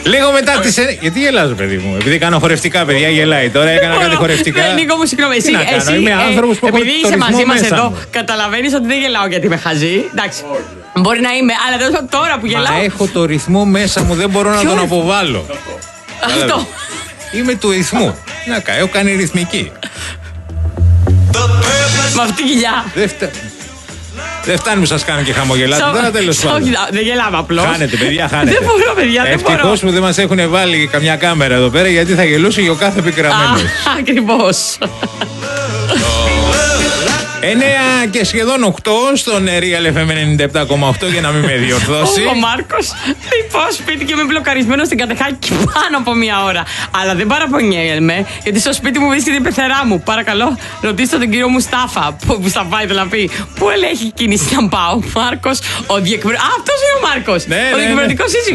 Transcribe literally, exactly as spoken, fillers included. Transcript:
Λίγο μετά τις εννιά. Γιατί γελάζω, παιδί μου? Επειδή κάνω χορευτικά, παιδιά, γελάει. Τώρα έκανα κάτι χορευτικά. Ναι, Νίκο μου, συγγνώμη. Εσύ, εσύ, είμαι άνθρωπος που επειδή είσαι μαζί μας μέσα εδώ, μου. καταλαβαίνεις ότι δεν γελάω γιατί είμαι χαζή. Εντάξει. Μπορεί να είμαι, αλλά τέλος πάντων τώρα που γελάω. Μα έχω το ρυθμό μέσα μου, δεν μπορώ να τον αποβάλω. Αυτό. Είμαι του ρυθμού. Να κάνω, έχω κάνει ρυθμική. Με αυτή τη κοιλιά. Δεν φτα... Δεν φτάνει που σας κάνω και χαμογελάτε. Τώρα τέλος πάντων. Όχι, δεν γελάμε απλώς. Χάνετε, παιδιά, χάνετε. Δεν μπορώ, παιδιά, δεν μπορώ. Ευτυχώς που δεν μας έχουν βάλει καμιά κάμερα εδώ πέρα, γιατί θα γελούσε και ο κάθε επικραμμένος. Ακριβώς. εννιά και σχεδόν οκτώ στον Real εφ εμ ενενήντα επτά κόμμα οκτώ, για να μην με διορθώσει. Ο Μάρκος, λοιπόν, σπίτι και είμαι μπλοκαρισμένο στην Κατεχάκη πάνω από μία ώρα. Αλλά δεν παραπονιέμαι, γιατί στο σπίτι μου βρίσκεται η πεθερά μου. Παρακαλώ, ρωτήστε τον κύριο Μουστάφα, που Μουσταφά ήθελα να πει, πού ελέγχει κίνηση να πάω. Μάρκος, ο διακυβερνητικός. Α, αυτός είναι ο Μάρκος. Ναι, ο ναι, διακυβερνητικός ναι. σύζυγος.